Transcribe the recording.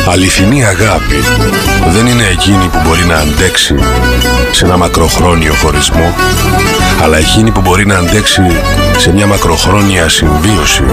Αληθινή αγάπη δεν είναι εκείνη που μπορεί να αντέξει σε ένα μακροχρόνιο χωρισμό, αλλά εκείνη που μπορεί να αντέξει σε μια μακροχρόνια συμβίωση.